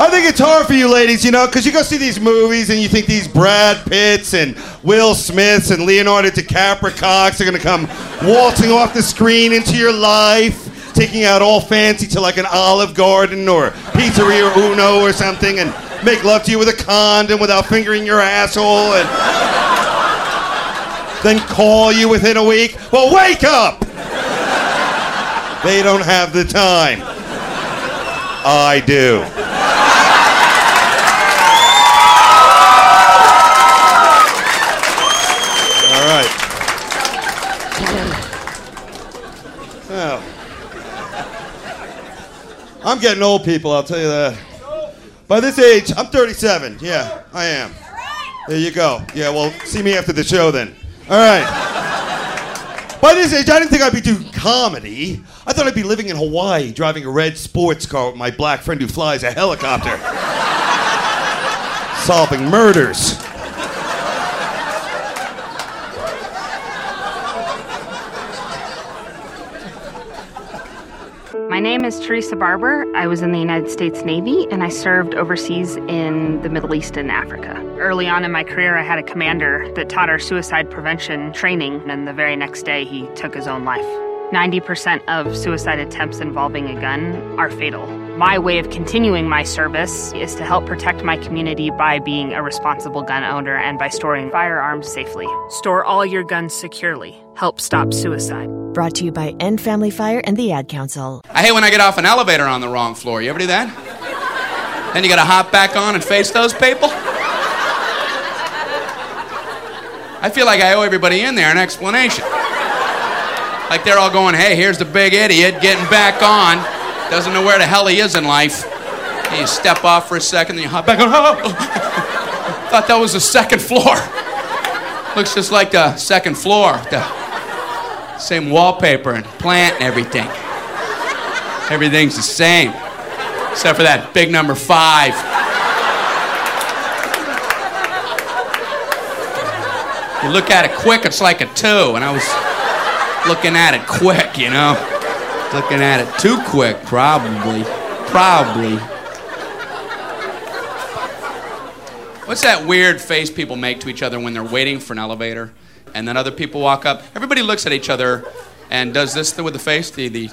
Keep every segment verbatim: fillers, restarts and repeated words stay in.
I think it's hard for you ladies, you know, because you go see these movies and you think these Brad Pitts and Will Smiths and Leonardo DiCaprio are going to come waltzing off the screen into your life, taking out all fancy to like an Olive Garden or Pizzeria Uno or something and make love to you with a condom without fingering your asshole and then call you within a week. Well, wake up! They don't have the time. I do. All right. Well, I'm getting old, people, I'll tell you that. By this age, I'm thirty-seven. Yeah, I am. There you go. Yeah, well, see me after the show then. All right. By this age, I didn't think I'd be doing comedy. I thought I'd be living in Hawaii, driving a red sports car with my black friend who flies a helicopter. Solving murders. My name is Teresa Barber. I was in the United States Navy, and I served overseas in the Middle East and Africa. Early on in my career, I had a commander that taught our suicide prevention training, and the very next day, he took his own life. ninety percent of suicide attempts involving a gun are fatal. My way of continuing my service is to help protect my community by being a responsible gun owner and by storing firearms safely. Store all your guns securely. Help stop suicide. Brought to you by End Family Fire and the Ad Council. I hate when I get off an elevator on the wrong floor. You ever do that? Then you gotta hop back on and face those people? I feel like I owe everybody in there an explanation. Like they're all going, hey, here's the big idiot getting back on. Doesn't know where the hell he is in life. And you step off for a second, then you hop back on. Oh. Thought that was the second floor. Looks just like the second floor. The same wallpaper and plant and everything. Everything's the same. Except for that big number five. You look at it quick, it's like a two. And I was looking at it quick, you know. Looking at it too quick, probably. Probably. What's that weird face people make to each other when they're waiting for an elevator and then other people walk up? Everybody looks at each other and does this with the face, the, the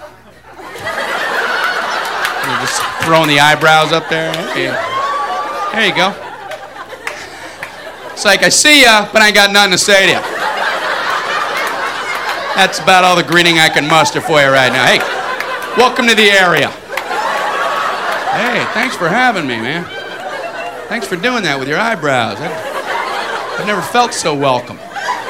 you're just throwing the eyebrows up there. Hey, there you go. It's like, I see ya, but I ain't got nothing to say to you. That's about all the greeting I can muster for you right now. Hey, welcome to the area. Hey, thanks for having me, man. Thanks for doing that with your eyebrows. I've, I've never felt so welcome.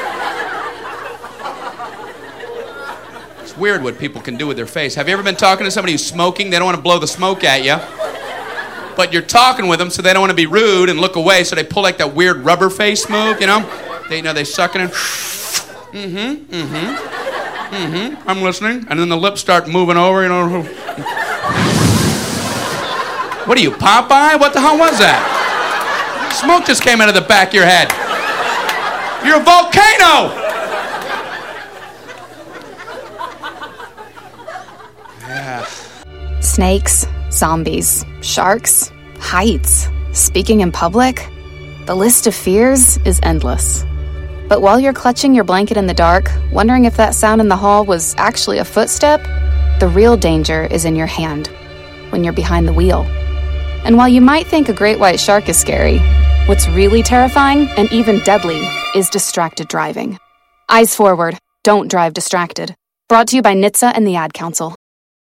It's weird what people can do with their face. Have you ever been talking to somebody who's smoking? They don't want to blow the smoke at you. But you're talking with them, so they don't want to be rude and look away, so they pull like that weird rubber face move, you know? They, you know, they suck it in. Mm-hmm, mm-hmm, mm-hmm. I'm listening. And then the lips start moving over, you know. What are you, Popeye? What the hell was that? Smoke just came out of the back of your head. You're a volcano! Yeah. Snakes, zombies, sharks, heights, speaking in public. The list of fears is endless. But while you're clutching your blanket in the dark, wondering if that sound in the hall was actually a footstep, the real danger is in your hand, when you're behind the wheel. And while you might think a great white shark is scary, what's really terrifying and even deadly is distracted driving. Eyes forward, don't drive distracted. Brought to you by N H T S A and the Ad Council.